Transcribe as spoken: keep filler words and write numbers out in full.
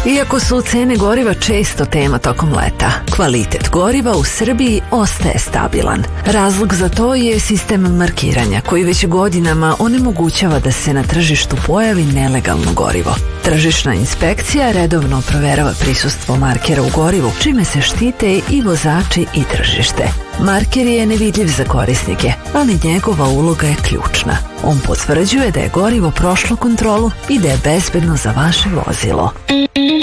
Iako su cene goriva često tema tokom leta, kvalitet goriva u Srbiji ostaje stabilan. Razlog za to je sistem markiranja koji već godinama onemogućava da se na tržištu pojavi nelegalno gorivo. Tržišna inspekcija redovno proverava prisustvo markera u gorivu, čime se štite i vozači i tržište. Marker je nevidljiv za korisnike, ali njegova uloga je ključna. On potvrđuje da je gorivo prošlo kontrolu i da je bezbedno za vaše vozilo.